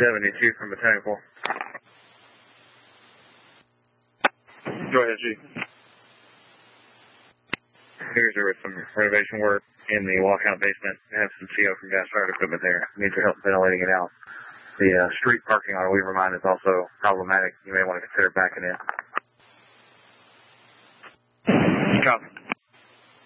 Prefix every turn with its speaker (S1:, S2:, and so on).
S1: 72 from Botanical. Go ahead, G. Here's there with some renovation work in the walkout basement. We have some CO from gas-fired equipment there. Needs your help ventilating it out. The street parking on Weaver Mine is also problematic. You may want to consider backing in. Copy.